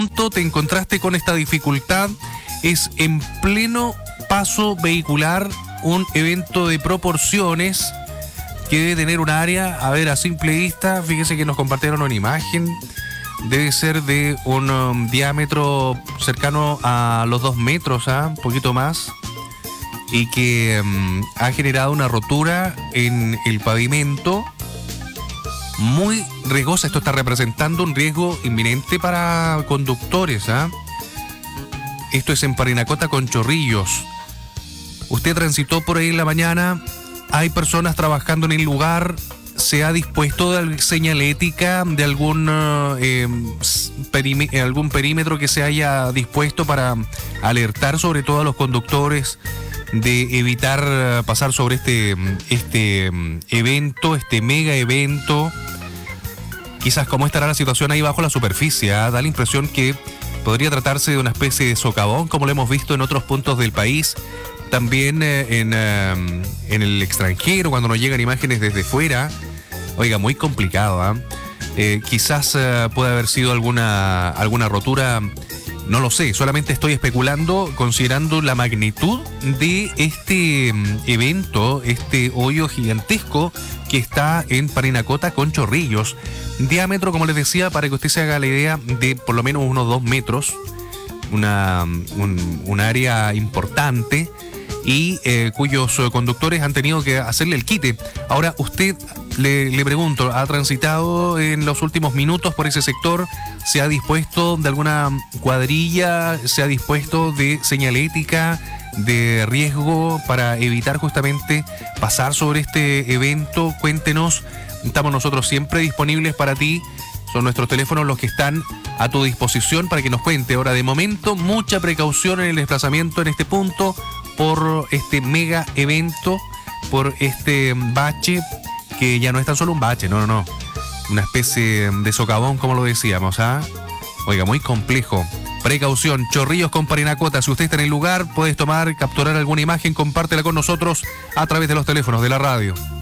te encontraste con esta dificultad, es en pleno paso vehicular, un evento de proporciones que debe tener un área, a ver, a simple vista, fíjese que nos compartieron una imagen, debe ser de un diámetro cercano a los 2 metros, un poquito más, y que ha generado una rotura en el pavimento muy riesgosa. Esto está representando un riesgo inminente para conductores. Esto es en Parinacota con Chorrillos. Usted transitó por ahí en la mañana, hay personas trabajando en el lugar, se ha dispuesto de señalética de algún perímetro que se haya dispuesto para alertar sobre todo a los conductores de evitar pasar sobre este evento, este mega evento. Quizás cómo estará la situación ahí bajo la superficie, da la impresión que podría tratarse de una especie de socavón, como lo hemos visto en otros puntos del país, también en el extranjero, cuando nos llegan imágenes desde fuera. Oiga, muy complicado, quizás puede haber sido alguna rotura, no lo sé, solamente estoy especulando, considerando la magnitud de este evento, este hoyo gigantesco que está en Parinacota con Chorrillos. Diámetro, como les decía, para que usted se haga la idea, de por lo menos unos 2 metros, un área importante, y cuyos conductores han tenido que hacerle el quite. Ahora, usted, le pregunto, ¿ha transitado en los últimos minutos por ese sector? ¿Se ha dispuesto de alguna cuadrilla? ¿Se ha dispuesto de señalética de riesgo para evitar justamente pasar sobre este evento? Cuéntenos, estamos nosotros siempre disponibles para ti. Son nuestros teléfonos los que están a tu disposición para que nos cuente. Ahora, de momento, mucha precaución en el desplazamiento en este punto por este mega evento, por este bache, que ya no es tan solo un bache, no. Una especie de socavón, como lo decíamos, Oiga, muy complejo. Precaución, Chorrillos con Parinacota. Si usted está en el lugar, puedes capturar alguna imagen, compártela con nosotros a través de los teléfonos de la radio.